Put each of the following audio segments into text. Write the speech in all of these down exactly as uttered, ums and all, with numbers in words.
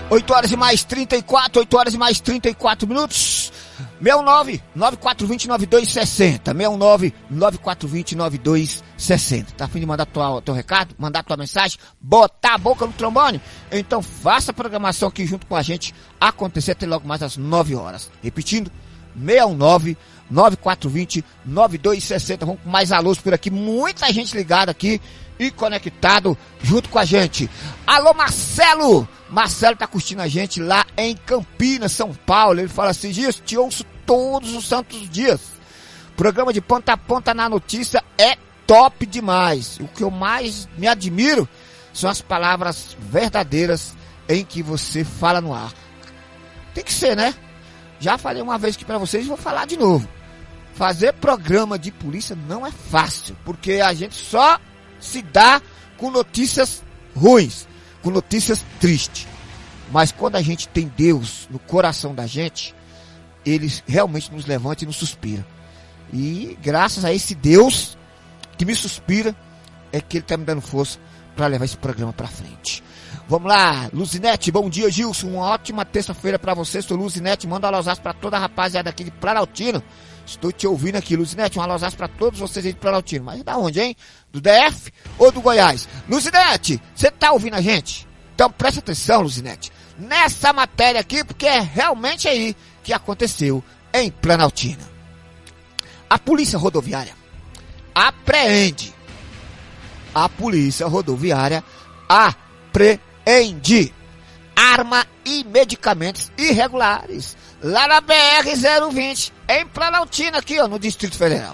oito horas e mais trinta e quatro, oito horas e mais trinta e quatro minutos. seis um nove, nove quatro dois zero, nove dois seis zero. seis um nove, nove quatro dois zero, nove dois seis zero. Tá a fim de mandar tua, teu recado, mandar tua mensagem, botar a boca no trombone? Então faça a programação aqui junto com a gente acontecer até logo mais às nove horas. Repetindo, seis um nove, nove quatro dois zero, nove dois seis zero. Vamos com mais alôs por aqui, muita gente ligada aqui e conectado junto com a gente. Alô, Marcelo! Marcelo tá curtindo a gente lá em Campinas, São Paulo. Ele fala assim: Dias, te ouço todos os santos dias. Programa de ponta a ponta na notícia é top demais. O que eu mais me admiro são as palavras verdadeiras em que você fala no ar. Tem que ser, né? Já falei uma vez aqui pra vocês e vou falar de novo. Fazer programa de polícia não é fácil, porque a gente só se dá com notícias ruins, com notícias tristes. Mas quando a gente tem Deus no coração da gente, Ele realmente nos levanta e nos suspira. E graças a esse Deus que me suspira, é que Ele está me dando força para levar esse programa para frente. Vamos lá, Luzinete, bom dia, Gilson, uma ótima terça-feira para você. Sou Luzinete, manda um alôzás para toda a rapaziada aqui de Planaltino. Estou te ouvindo aqui, Luzinete, um alôzás para todos vocês aí de Planaltino. Mas da onde, hein? Do D F ou do Goiás? Luzinete, você tá ouvindo a gente? Então presta atenção, Luzinete, nessa matéria aqui, porque é realmente aí que aconteceu em Planaltina. A Polícia Rodoviária apreende. A Polícia Rodoviária apreende arma e medicamentos irregulares lá na B R zero vinte, em Planaltina, aqui ó, no Distrito Federal.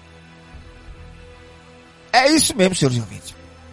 É isso mesmo, senhores ouvintes.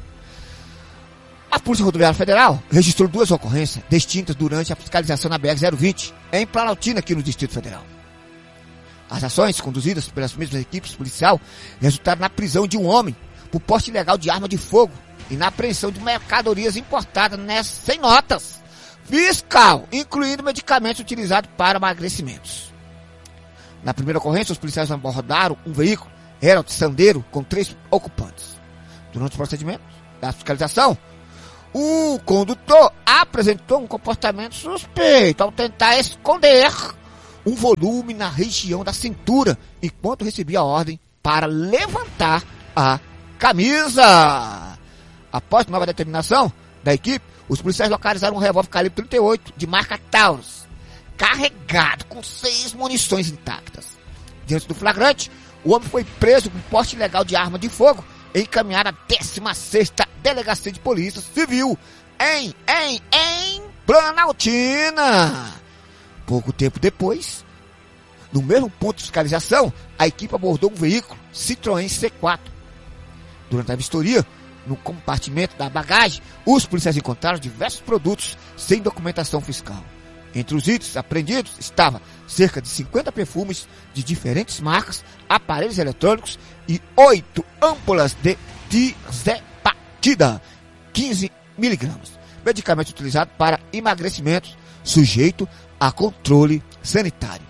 A Polícia Rodoviária Federal registrou duas ocorrências distintas durante a fiscalização na B R zero vinte, em Planaltina, aqui no Distrito Federal. As ações conduzidas pelas mesmas equipes policiais resultaram na prisão de um homem por porte ilegal de arma de fogo e na apreensão de mercadorias importadas nessas sem notas fiscal, incluindo medicamentos utilizados para emagrecimentos. Na primeira ocorrência, os policiais abordaram um veículo Herald Sandero com três ocupantes. Durante o procedimento da fiscalização, o condutor apresentou um comportamento suspeito ao tentar esconder um volume na região da cintura enquanto recebia a ordem para levantar a camisa. Após nova determinação da equipe, os policiais localizaram um revólver calibre trinta e oito de marca Taurus, carregado com seis munições intactas. Diante do flagrante, o homem foi preso com porte ilegal de arma de fogo e encaminhado à décima sexta Delegacia de Polícia Civil em, em, em Planaltina. Pouco tempo depois, no mesmo ponto de fiscalização, a equipe abordou um veículo Citroën C quatro. Durante a vistoria, no compartimento da bagagem, os policiais encontraram diversos produtos sem documentação fiscal. Entre os itens apreendidos estava cerca de cinquenta perfumes de diferentes marcas, aparelhos eletrônicos e oito âmpulas de diazepatida, quinze miligramas, medicamento utilizado para emagrecimento, sujeito a controle sanitário.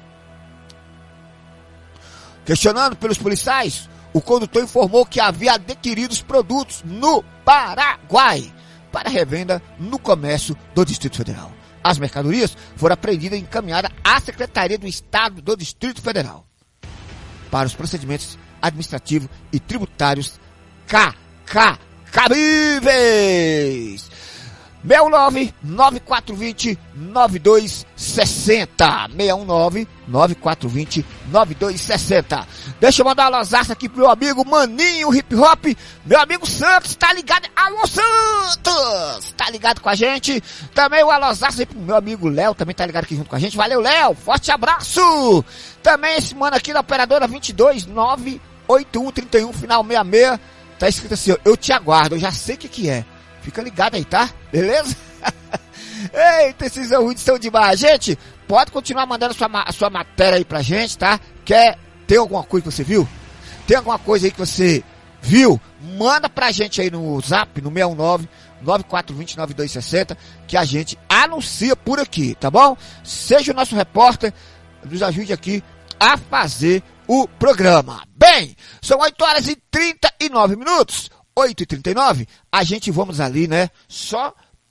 Questionando pelos policiais, o condutor informou que havia adquirido os produtos no Paraguai para revenda no comércio do Distrito Federal. As mercadorias foram apreendidas e encaminhadas à Secretaria do Estado do Distrito Federal para os procedimentos administrativos e tributários K K cabíveis. seis um nove, nove quatro dois zero, nove dois seis zero. seis um nove, nove quatro dois zero, nove dois seis zero. Deixa eu mandar uma losaça aqui pro meu amigo Maninho Hip Hop. Meu amigo Santos, tá ligado? Alô Santos! Tá ligado com a gente? Também o alosaça aí pro meu amigo Léo, também tá ligado aqui junto com a gente. Valeu, Léo! Forte abraço! Também esse mano aqui da operadora vinte e dois, nove oito um, trinta e um, final sessenta e seis. Tá escrito assim, ó, eu te aguardo, eu já sei o que que é. Fica ligado aí, tá? Beleza? Eita, esses ouvintes são demais. Gente, pode continuar mandando a sua, a sua matéria aí pra gente, tá? Quer ter alguma coisa que você viu? Tem alguma coisa aí que você viu? Manda pra gente aí no zap, no seis um nove, nove quatro dois zero, nove dois seis zero, que a gente anuncia por aqui, tá bom? Seja o nosso repórter, nos ajude aqui a fazer o programa. Bem, são oito horas e trinta e nove minutos. oito e trinta e nove, a gente vamos ali, né, só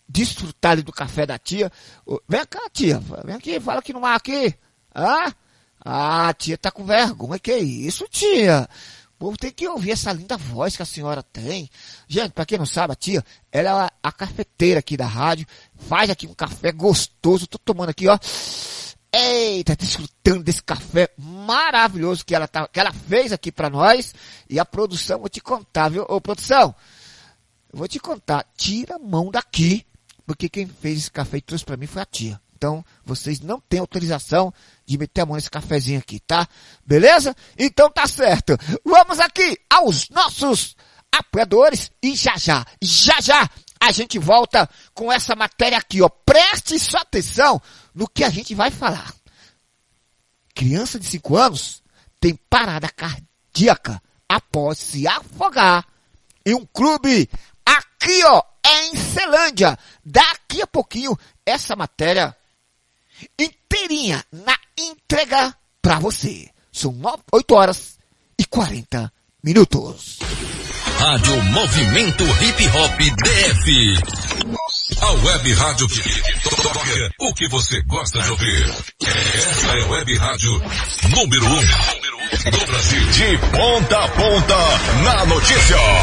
desfrutar ali do café da tia. Vem cá, tia, vem aqui, fala aqui no ar aqui. Ah, ah, a tia tá com vergonha, que isso, tia? O povo tem que ouvir essa linda voz que a senhora tem. Gente, pra quem não sabe, a tia, ela é a cafeteira aqui da rádio, faz aqui um café gostoso, tô tomando aqui, ó. Eita, desfrutando desse café maravilhoso que ela, tá, que ela fez aqui pra nós. E a produção, vou te contar, viu? Ô, produção, eu vou te contar, tira a mão daqui, porque quem fez esse café e trouxe pra mim foi a tia. Então, vocês não têm autorização de meter a mão nesse cafezinho aqui, tá? Beleza? Então tá certo. Vamos aqui aos nossos apoiadores e já já, já já, a gente volta com essa matéria aqui, ó. Preste sua atenção no que a gente vai falar. Criança de cinco anos tem parada cardíaca após se afogar em um clube aqui, ó, em Ceilândia. Daqui a pouquinho, essa matéria inteirinha na entrega pra você. São oito horas e quarenta minutos. Rádio Movimento Hip Hop D F. A web rádio que toca o que você gosta de ouvir. Essa é a web rádio número um do Brasil. De ponta a ponta na notícia.